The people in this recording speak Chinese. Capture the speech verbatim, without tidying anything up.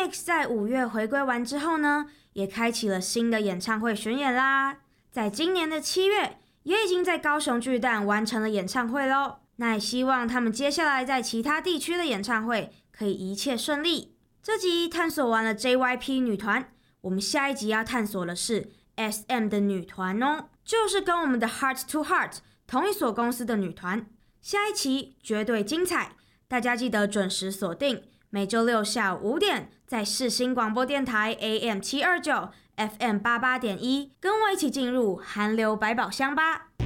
X 在五月回归完之后呢，也开启了新的演唱会巡演啦。在今年的七月，也已经在高雄巨蛋完成了演唱会咯。那也希望他们接下来在其他地区的演唱会可以一切顺利。这集探索完了 J Y P 女团，我们下一集要探索的是 S M 的女团哦，就是跟我们的 Heart to Heart 同一所公司的女团。下一期绝对精彩，大家记得准时锁定，每周六下午五点在世新广播电台 A M 七二九 F M 八八点一，跟我一起进入韩流百宝箱吧。